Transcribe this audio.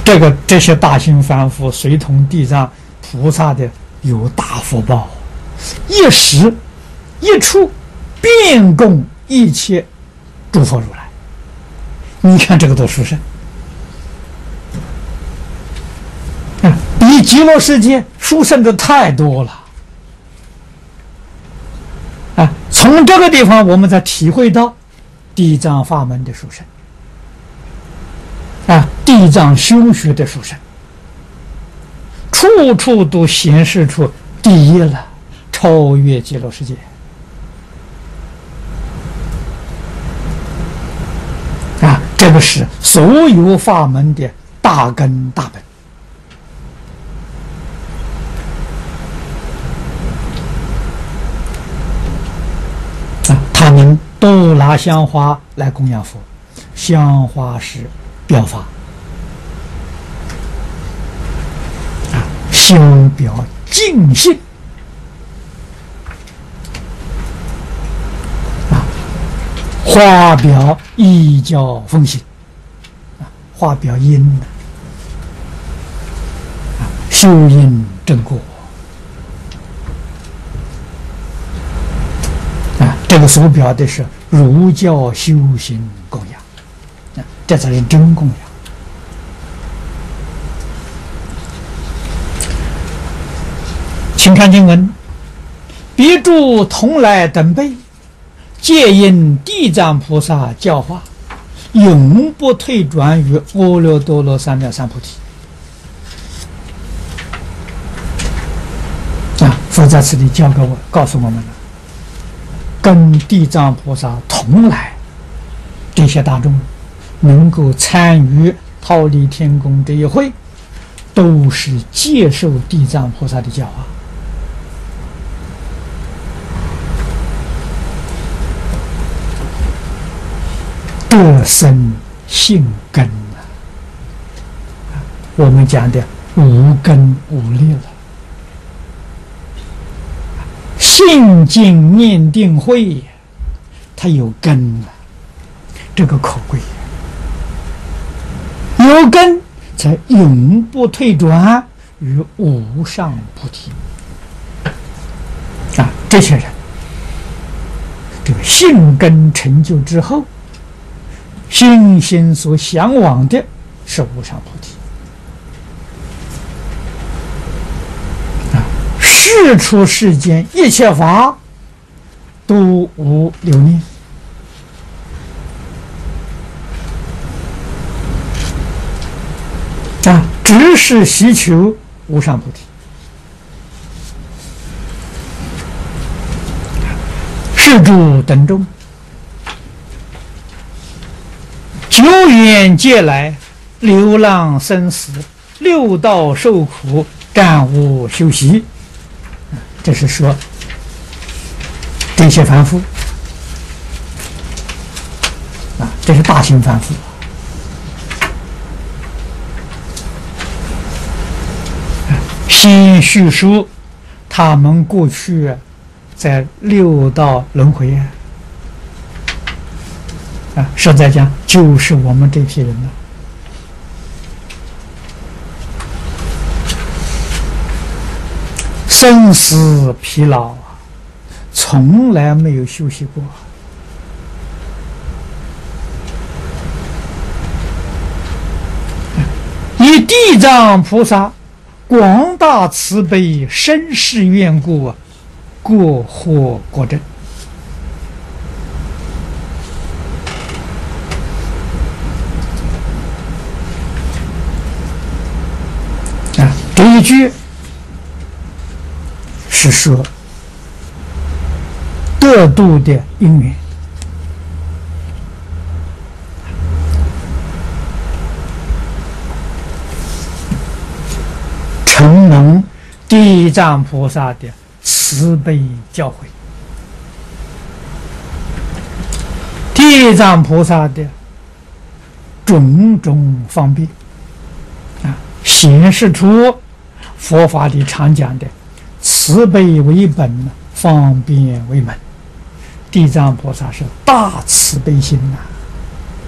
这些大行凡夫随同地藏菩萨的有大福报，一时一处遍供一切诸佛如来。你看这个多殊胜啊！比极乐世界殊胜的太多了啊！从这个地方，我们才体会到地藏法门的殊胜啊，地藏修学的殊胜，处处都显示出第一了，超越极乐世界啊！这个是所有法门的大根大本啊！他们都拿香花来供养佛，香花是表法啊，香表净性啊，花表依教奉行啊，花表因啊，修因正果啊，这个所表的是儒教修行供养。这才是真供养。请看经文：彼诸同来等辈，皆因地藏菩萨教化，永不退转于阿耨多罗三藐三菩提。啊，佛在此里告诉我们了，跟地藏菩萨同来，这些大众能够参与忉利天宫这一会，都是接受地藏菩萨的教化，得生信根啊！我们讲的无根无力了，信经念定慧，它有根啊，这个可贵。有根才永不退转于无上菩提啊！这些人，这个信根成就之后，心心所向往的是无上菩提啊！世出世间一切法都无留念。啊，只是希求无上菩提。是诸等众，久远劫来，流浪生死，六道受苦，暂无休息。这是说这些凡夫啊，这是大型凡夫。先叙述他们过去在六道轮回啊，实在讲就是我们这批人了。生死疲劳啊，从来没有休息过。以地藏菩萨广大慈悲，深世愿故，过获果证。啊，这一句是说得度的因缘。承蒙地藏菩萨的慈悲教诲，地藏菩萨的种种方便啊，显示出佛法里常讲的慈悲为本，方便为门。地藏菩萨是大慈悲心呐。